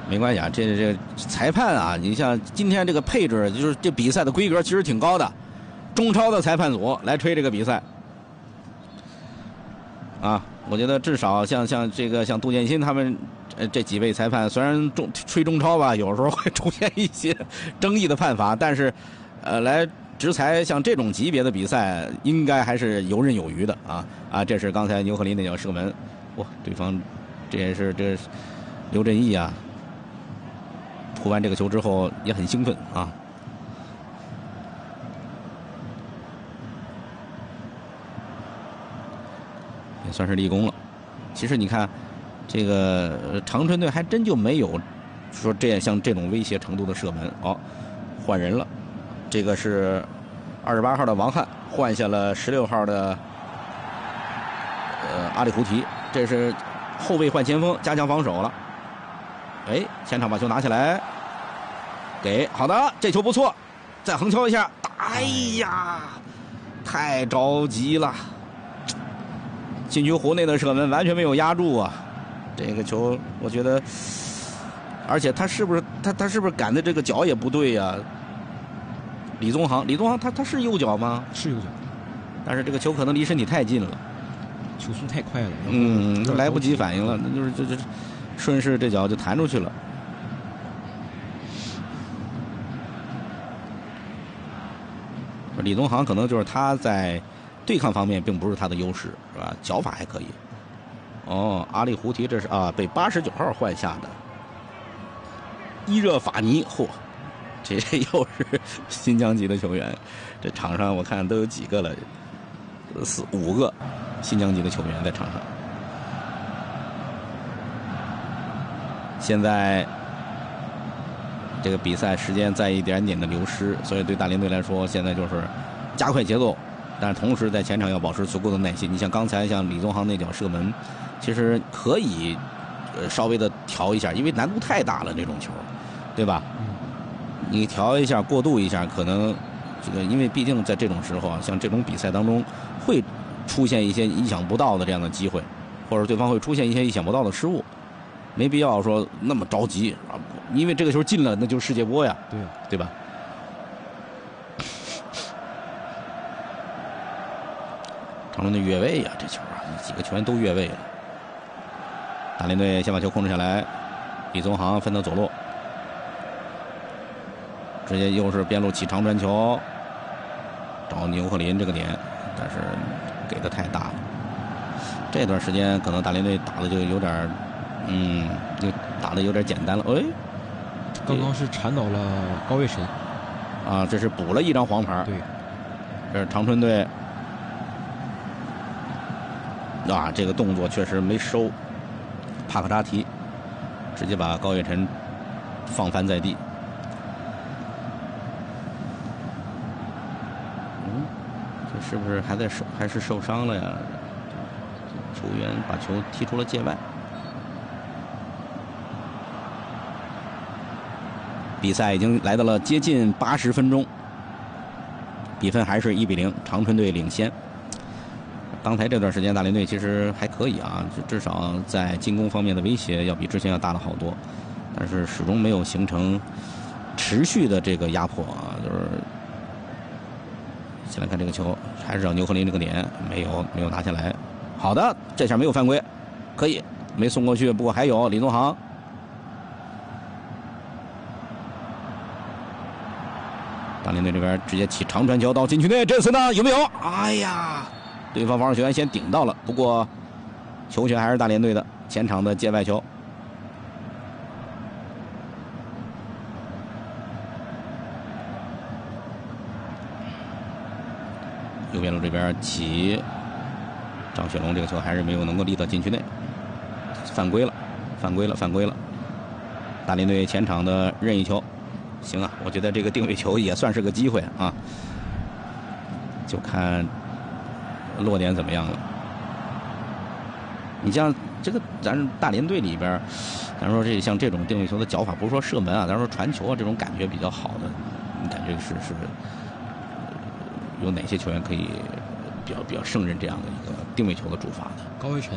没关系啊，这裁判啊，你像今天这个配置，就是这比赛的规格其实挺高的，中超的裁判组来吹这个比赛。啊，我觉得至少像杜建新他们这几位裁判，虽然吹中超吧，有时候会出现一些争议的判罚，但是来执裁像这种级别的比赛，应该还是游刃有余的啊！这是刚才牛赫林那脚射门，哇，对方这也是这刘振义啊，扑完这个球之后也很兴奋啊。也算是立功了。其实你看，这个长春队还真就没有说像这种威胁程度的射门。哦，换人了，这个是28号的王翰换下了16号的阿里胡提，这是后卫换前锋，加强防守了。哎，前场把球拿起来，给好的，这球不错，再横敲一下。哎呀，太着急了。禁区弧内的射门完全没有压住啊！这个球，我觉得，而且他是不是赶的这个脚也不对呀、李宗航他是右脚吗？ 是右脚， 但是这个球可能离身体太近了， 球速太快了， 他来不及反应了，那就是这顺势这脚就弹出去了。李宗航可能就是他在对抗方面并不是他的优势，是吧？脚法还可以。哦，阿里胡提这是被89号换下的伊热法尼，嚯，这又是新疆籍的球员。这场上我看都有几个了，5个新疆籍的球员在场上。现在这个比赛时间在一点点的流失，所以对大连队来说，现在就是加快节奏。但是同时在前场要保持足够的耐心。你像刚才像李宗航那脚射门，其实可以稍微的调一下，因为难度太大了这种球，对吧？你调一下过渡一下，可能这个因为毕竟在这种时候啊，像这种比赛当中会出现一些意想不到的这样的机会，或者对方会出现一些意想不到的失误，没必要说那么着急啊，因为这个球进了那就是世界波呀，对吧？长春队越位啊，这球啊，几个球员都越位了。大连队先把球控制下来，李宗航分到左路，直接又是边路起长传球，找牛赫林这个点，但是给的太大了。这段时间可能大连队打的就有点，就打的有点简单了。哎， 刚刚是铲倒了高月晨， 啊，这是补了一张黄牌。 对， 这是长春队。啊，这个动作确实没收，帕克扎提直接把高月晨放翻在地。这是不是还是受伤了呀？球员把球踢出了界外。比赛已经来到了接近80分钟，比分还是1-0，长春队领先。刚才这段时间大连队其实还可以啊，至少在进攻方面的威胁要比之前要大了好多，但是始终没有形成持续的这个压迫啊。就是先来看这个球，还是找牛赫林这个点，没有拿下来。好的，这下没有犯规，可以没送过去，不过还有李宗航。大连队这边直接起长传球到禁区内，这次呢有没有？哎呀！对方防守球员先顶到了，不过球权还是大连队的，前场的界外球。右边路这边起张雪龙，这个球还是没有能够立到禁区内，犯规了。大连队前场的任意球，行啊，我觉得这个定位球也算是个机会啊，就看落点怎么样了？你像这个，咱大连队里边，咱说像这种定位球的脚法，不是说射门啊，咱说传球啊，这种感觉比较好的，你感觉是有哪些球员可以比较胜任这样的一个定位球的主罚的？ 高伟晨。